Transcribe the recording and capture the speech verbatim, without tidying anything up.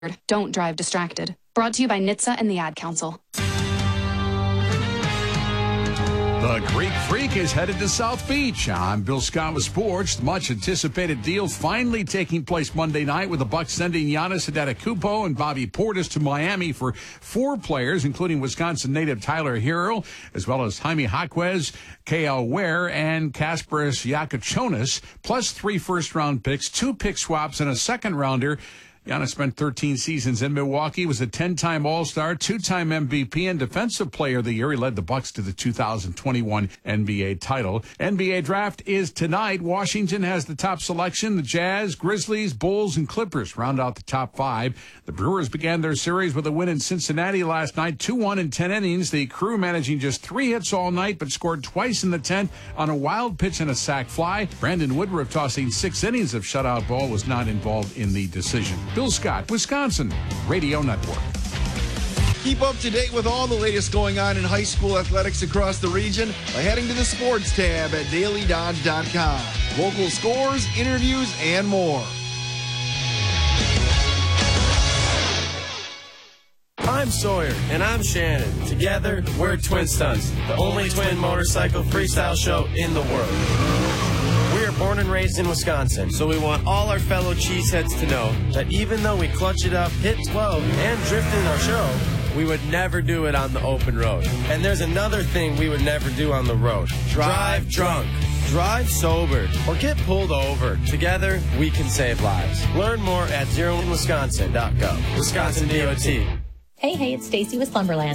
Don't drive distracted. Brought to you by N H T S A and the Ad Council. The Greek Freak is headed to South Beach. I'm Bill Scott with sports. The much-anticipated deal finally taking place Monday night with the Bucks sending Giannis Antetokounmpo and Bobby Portis to Miami for four players, including Wisconsin native Tyler Hero, as well as Jaime Jaquez, K L Ware, and Kasparas Yakachonis, plus three first-round picks, two pick swaps, and a second-rounder. Giannis spent thirteen seasons in Milwaukee, was a ten-time All-Star, two-time M V P, and Defensive Player of the Year. He led the Bucks to the two thousand twenty-one N B A title. N B A draft is tonight. Washington has the top selection. The Jazz, Grizzlies, Bulls, and Clippers round out the top five. The Brewers began their series with a win in Cincinnati last night, two one in ten innings. The Crew managing just three hits all night, but scored twice in the tenth on a wild pitch and a sac fly. Brandon Woodruff, tossing six innings of shutout ball, was not involved in the decision. Bill Scott, Wisconsin Radio Network. Keep up to date with all the latest going on in high school athletics across the region by heading to the sports tab at daily dodge dot com. Local scores, interviews, and more. I'm Sawyer. And I'm Shannon. Together, we're Twin Stunts, the only twin motorcycle freestyle show in the world. We are born and raised in Wisconsin, so we want all our fellow cheeseheads to know that even though we clutch it up, hit twelve, and drift in our show, we would never do it on the open road. And there's another thing we would never do on the road. Drive drunk. Drive sober. Or get pulled over. Together, we can save lives. Learn more at zero in wisconsin dot gov. Wisconsin D O T. Hey, hey, it's Stacy with Slumberland.